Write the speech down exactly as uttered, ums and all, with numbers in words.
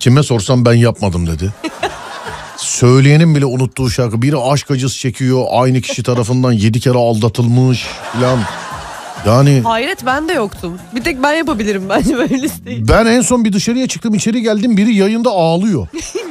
Kime sorsam ben yapmadım dedi. Söyleyenin bile unuttuğu şarkı. Biri aşk acısı çekiyor. Aynı kişi tarafından yedi kere aldatılmış falan. Yani... Hayret, ben de yoktum. Bir tek ben yapabilirim bence böyle listeyi. Ben en son bir dışarıya çıktım, içeri geldim, biri yayında ağlıyor.